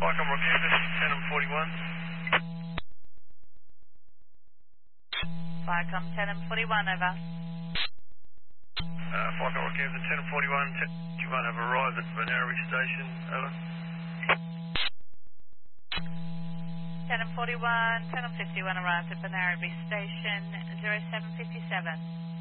Flycom Rockhampton, 10 and 41. Flycom 10 and 41, over. Flycom Rockhampton, 10 and 41. 10 have arrived at Banara Station, over. 10 and 41, 10 and 51 arrived at Banara Station, 0757.